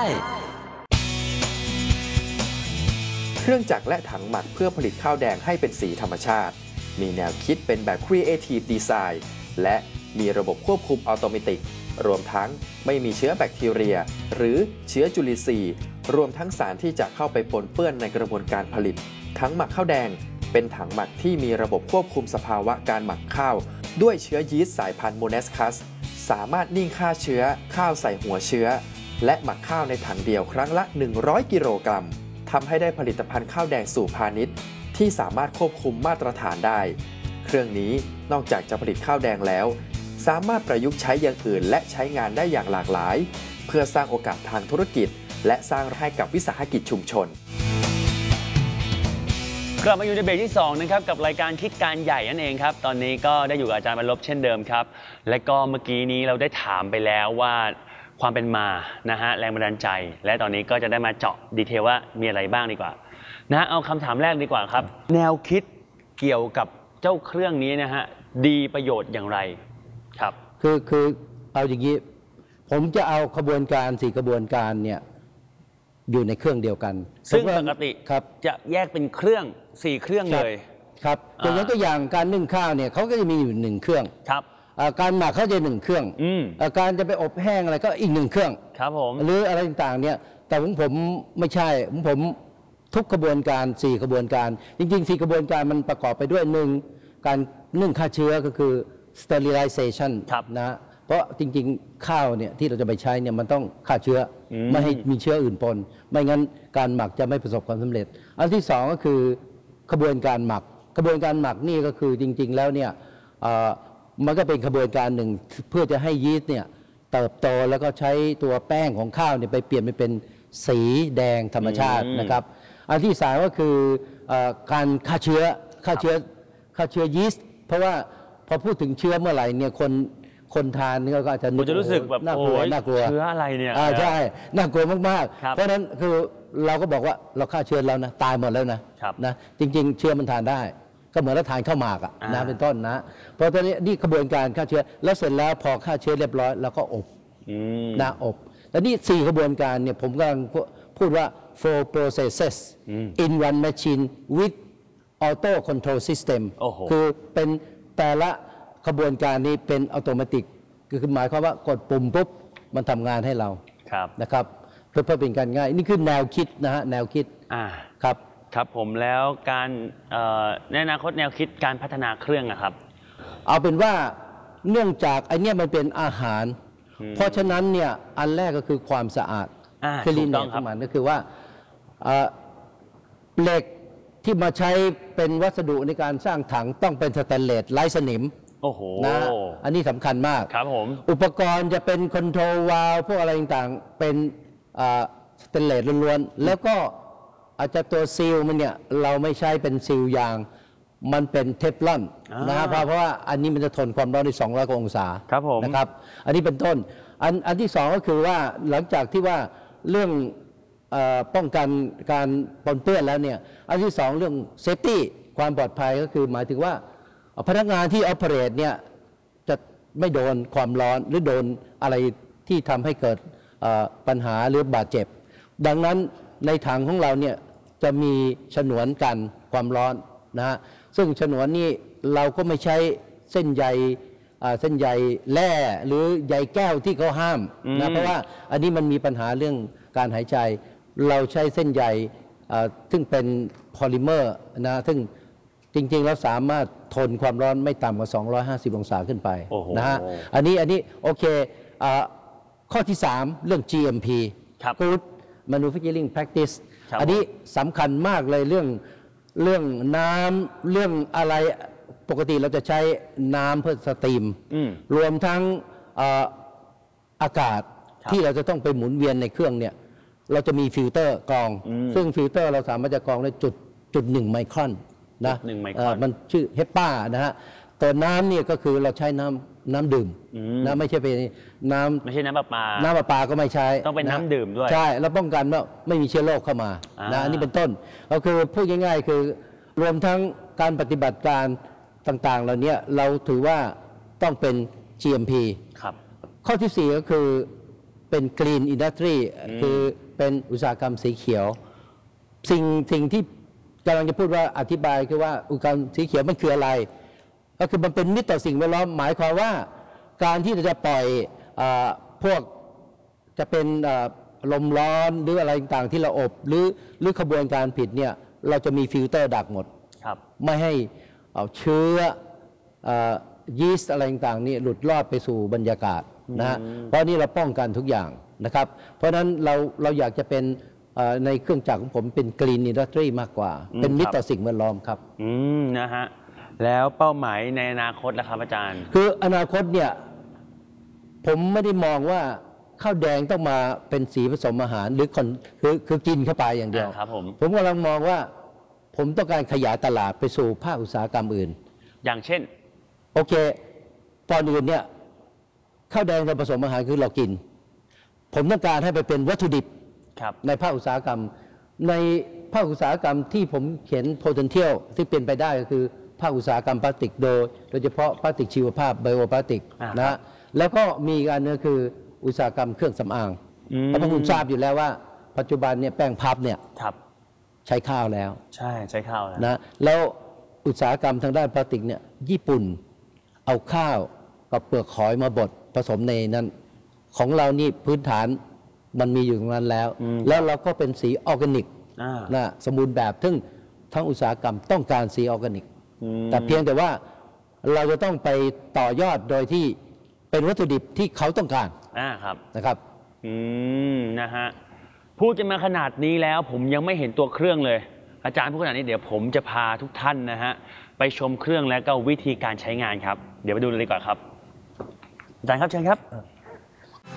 เครื่องจักรและถังหมักเพื่อผลิตข้าวแดงให้เป็นสีธรรมชาติมีแนวคิดเป็นแบบ Creative Design และมีระบบควบคุมอัตโนมัติรวมทั้งไม่มีเชื้อแบคทีเรียหรือเชื้อจุลินทรีย์รวมทั้งสารที่จะเข้าไปปนเปื้อนในกระบวนการผลิตถังหมักข้าวแดงเป็นถังหมักที่มีระบบควบคุมสภาวะการหมักข้าวด้วยเชื้อยีสต์สายพันธุ์โมเนสคัสสามารถนิ่งฆ่าเชื้อข้าวใส่หัวเชื้อและหมักข้าวในถังเดียวครั้งละ100กิโลกรัมทำให้ได้ผลิตภัณฑ์ข้าวแดงสู่พาณิชย์ที่สามารถควบคุมมาตรฐานได้เครื่องนี้นอกจากจะผลิตข้าวแดงแล้วสามารถประยุกต์ใช้อย่างอื่นและใช้งานได้อย่างหลากหลายเพื่อสร้างโอกาสทางธุรกิจและสร้างรายได้กับวิสาหกิจชุมชนกลับมาอยู่ในเบรกที่2นะครับกับรายการคิดการใหญ่นั่นเองครับตอนนี้ก็ได้อยู่กับอาจารย์บรรลบเช่นเดิมครับและก็เมื่อกี้นี้เราได้ถามไปแล้วว่าความเป็นมานะฮะแรงบันดาลใจและตอนนี้ก็จะได้มาเจาะดีเทลว่ามีอะไรบ้างดีกว่านะเอาคำถามแรกดีกว่าครับแนวคิดเกี่ยวกับเจ้าเครื่องนี้นะฮะดีประโยชน์อย่างไรครับคือเอาอย่างนี้ผมจะเอาขบวนการ4ขบวนการเนี่ยอยู่ในเครื่องเดียวกันซึ่งปกติครับจะแยกเป็นเครื่อง4เครื่องเลยครับยกตัวอย่างการนึ่งข้าวเนี่ยเขาก็จะมีอยู่1เครื่องครับการหมักเขาจะ1เครื่องการจะไปอบแห้งอะไรก็อีก1เครื่องครับผมหรืออะไรต่างๆเนี่ยแต่ของผมไม่ใช่ของผมทุกขบวนการ4ขบวนการจริงๆ4ขบวนการมันประกอบไปด้วย1การนึ่งฆ่าเชื้อก็คือ sterilization นะเพราะจริงๆข้าวเนี่ยที่เราจะไปใช้เนี่ยมันต้องฆ่าเชื้อไม่ให้มีเชื้ออื่นปนไม่งั้นการหมักจะไม่ประสบความสำเร็จอันที่2ก็คือขบวนการหมักขบวนการหมักนี่ก็คือจริงๆแล้วเนี่ยมันก็เป็นขบวนการหนึ่งเพื่อจะให้ยีสต์เนี่ยเติบโตแล้วก็ใช้ตัวแป้งของข้าวเนี่ยไปเปลี่ยนไปเป็นสีแดงธรรมชาตินะครับอันที่3ก็คือการฆ่าเชื้อยีสต์เพราะว่าพอพูดถึงเชื้อเมื่อไหร่เนี่ยคนทานก็อาจจะรู้สึกแบบน่ากลัวเชื้ออะไรเนี่ยใช่น่ากลัวมากๆเพราะฉะนั้นคือเราก็บอกว่าเราฆ่าเชื้อแล้วนะตายหมดแล้วนะจริงๆเชื้อมันทานได้ก็เหมือนเราทานข้าวหมากนะเป็นต้นนะเพราะตอนนี้นี่กระบวนการฆ่าเชื้อแล้วเสร็จแล้วพอฆ่าเชื้อเรียบร้อยแล้วก็อบนะอบแล้วนี่4กระบวนการเนี่ยผมกำลังพูดว่า four processes in one machine with auto control system คือเป็นแต่ละกระบวนการนี้เป็นอัตโนมัติคือหมายความว่ากดปุ่มปุ๊บมันทำงานให้เรานะครับเพื่อเป็นการง่ายนี่คือแนวคิดนะฮะแนวคิดครับครับผมแล้วการในอนาคตแนวคิดการพัฒนาเครื่องนะครับเอาเป็นว่าเนื่องจากไอเนี้ยมันเป็นอาหารเพราะฉะนั้นเนี่ยอันแรกก็คือความสะอาดคือลีเนียของมันก็คือว่าเหล็กที่มาใช้เป็นวัสดุในการสร้างถังต้องเป็นสแตนเลสไร้สนิมนะอันนี้สำคัญมากครับผมอุปกรณ์จะเป็นคอนโทรลวาล์วพวกอะไรต่างๆเป็นสแตนเลสล้วนๆแล้วก็อาจจะตัวซีลมันเนี่ยเราไม่ใช้เป็นซีลยางมันเป็นเทฟลอนนะครับเพราะว่าอันนี้มันจะทนความร้อนได้200 กว่าองศานะครับอันนี้เป็นต้นอันที่2ก็คือว่าหลังจากที่ว่าเรื่องป้องกันการปนเปื้อนแล้วเนี่ยอันที่2เรื่องเซฟตี้ความปลอดภัยก็คือหมายถึงว่าพนักงานที่ออเปเรตเนี่ยจะไม่โดนความร้อนหรือโดนอะไรที่ทำให้เกิดปัญหาหรือบาดเจ็บดังนั้นในถังของเราเนี่ยจะมีฉนวนกันความร้อนนะฮะซึ่งฉนวนนี้เราก็ไม่ใช้เส้นใยแร่หรือใยแก้วที่เขาห้ามนะเพราะว่าอันนี้มันมีปัญหาเรื่องการหายใจเราใช้เส้นใยซึ่งเป็นพอลิเมอร์นะซึ่งจริงๆแล้วสามารถทนความร้อนไม่ต่ำกว่า250 องศาขึ้นไปนะฮะอันนี้โอเคข้อที่3เรื่อง GMP Good Manufacturing Practice อันนี้สำคัญมากเลยเรื่องน้ำเรื่องอะไรปกติเราจะใช้น้ำเพื่อสตรีมรวมทั้งอากาศที่เราจะต้องไปหมุนเวียนในเครื่องเนี่ยเราจะมีฟิลเตอร์กรองซึ่งฟิลเตอร์เราสามารถจะกรองได้1 ไมครอนนะมันชื่อเฮปป้านะฮะตัวน้ำเนี่ยก็คือเราใช้น้ำดื่มนะไม่ใช่เป็นไม่ใช่น้ำประปาน้ำประปาก็ไม่ใช้ต้องเป็นน้ำดื่มด้วยใช่แล้วป้องกันว่าไม่มีเชื้อโรคเข้ามานะนี่เป็นต้นก็คือพูดง่ายๆคือรวมทั้งการปฏิบัติการต่างๆเหล่านี้เราถือว่าต้องเป็น GMP ครับข้อที่4ก็คือเป็นกรีนอินดัสทรีคือเป็นอุตสาหกรรมสีเขียว สิ่งที่กำลังจะพูดว่าอธิบายคือว่าอุตสาหกรรมสีเขียวมันคืออะไร ก็คือมันเป็นมิตรต่อสิ่งแวดล้อมหมายความว่าการที่เราจะปล่อยพวกจะเป็นลมร้อนหรืออะไรต่างๆที่เราอบหรือขบวนการผิดเนี่ยเราจะมีฟิลเตอร์ดักหมดครับไม่ให้เอาเชื้อยีสต์อะไรต่างๆนี่หลุดรอดไปสู่บรรยากาศนะฮะเพราะนี่เราป้องกันทุกอย่างนะครับเพราะฉะนั้นเราอยากจะเป็นในเครื่องจักรของผมเป็นกรีนอินดัสทรีมากกว่าเป็นมิตรต่อสิ่งแวดล้อมครับนะฮะแล้วเป้าหมายในอนาคตล่ะครับอาจารย์คืออนาคตเนี่ยผมไม่ได้มองว่าข้าวแดงต้องมาเป็นสีผสมอาหารหรือคือกินเข้าไปอย่างเดียวครับผมกำลังมองว่าผมต้องการขยายตลาดไปสู่ภาคอุตสาหกรรมอื่นอย่างเช่นโอเคตอนอื่นเนี่ยข้าวแดงเราผสมอาหารคือเรากินผมต้องการให้ไปเป็นวัตถุดิบในภาคอุตสาหกรรมในภาคอุตสาหกรรมที่ผมเขียน potential ที่เป็นไปได้ก็คือภาคอุตสาหกรรมพลาสติกโดยเฉพาะพลาสติกชีวภาพไบโอพลาสติกนะแล้วก็มีอีกอันนึงคืออุตสาหกรรมเครื่องสำอางเพราะคุณทราบอยู่แล้วว่าปัจจุบันเนี่ยแป้งพับเนี่ยใช้ข้าวแล้วใช่ใช้ข้าวแล้วนะแล้วอุตสาหกรรมทางด้านพลาสติกเนี่ยญี่ปุ่นเอาข้าวกับเปลือกหอยมาบดผสมในนั้นของเรานี่พื้นฐานมันมีอยู่ตรงนั้นแล้วเราก็เป็นสีออร์แกนิกนะสมบูรณ์แบบซึ่งทั้งอุตสาหกรรมต้องการสีออร์แกนิกแต่เพียงแต่ว่าเราจะต้องไปต่อยอดโดยที่เป็นวัตถุดิบที่เขาต้องการครับนะครับนะฮะพูดกันมาขนาดนี้แล้วผมยังไม่เห็นตัวเครื่องเลยอาจารย์พูดขนาดนี้เดี๋ยวผมจะพาทุกท่านนะฮะไปชมเครื่องและก็วิธีการใช้งานครับเดี๋ยวไปดูเลยดีกว่าครับอาจารย์ครับเชิญครับ